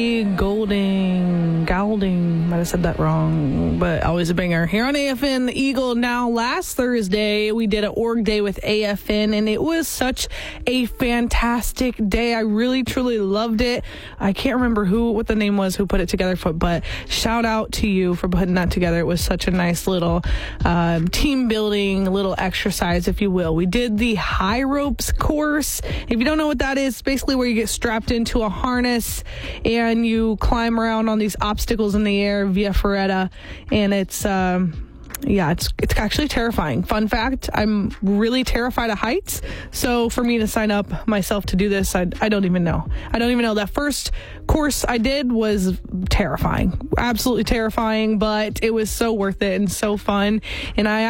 Galding, might have said that wrong, but always a banger. Here on AFN, the Eagle. Now, last Thursday, we did an org day with AFN, and it was such a fantastic day. I really, truly loved it. I can't remember what the name was who put it together, but shout out to you for putting that together. It was such a nice little team building, little exercise, if you will. We did the high ropes course. If you don't know what that is, basically where you get strapped into a harness and you climb around on these obstacles in the air via Ferretta, and it's actually terrifying. Fun fact, I'm really terrified of heights, so for me to sign up myself to do this, I don't even know. That first course I did was terrifying, absolutely terrifying, but it was so worth it and so fun. And I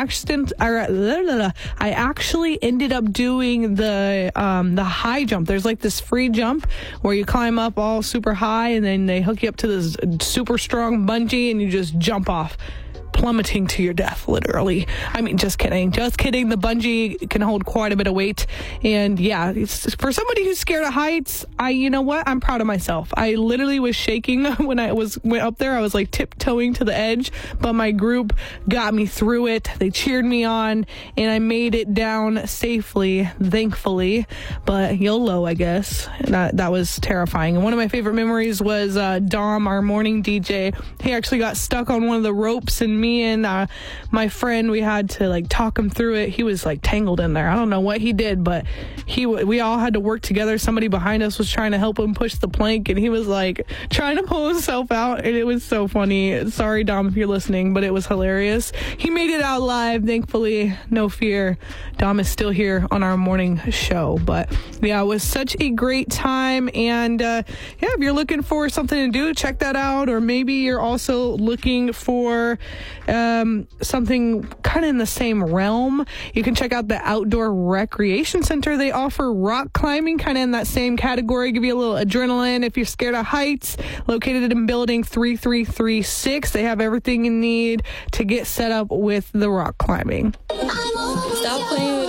actually ended up doing the high jump. There's like this free jump where you climb up all super high, and then they hook you up to this super strong bungee, and you just jump off, plummeting to your death, literally. I mean, just kidding. The bungee can hold quite a bit of weight. And yeah, for somebody who's scared of heights, you know what? I'm proud of myself. I literally was shaking when I went up there. I was like tiptoeing to the edge, but my group got me through it. They cheered me on, and I made it down safely, thankfully. But YOLO, I guess. That was terrifying. And one of my favorite memories was Dom, our morning DJ. He actually got stuck on one of the ropes, and me and my friend, we had to like talk him through it. He was like tangled in there. I don't know what he did, but we all had to work together. Somebody behind us was trying to help him push the plank, and he was like trying to pull himself out, and it was so funny. Sorry, Dom, if you're listening, but it was hilarious. He made it out live, thankfully. No fear. Dom is still here on our morning show. But yeah, it was such a great time. And if you're looking for something to do, check that out. Or maybe you're also looking for something kind of in the same realm, you can check out the Outdoor Recreation Center. They offer rock climbing, kind of in that same category, give you a little adrenaline if you're scared of heights. Located in building 3336, they have everything you need to get set up with the rock climbing. Stop playing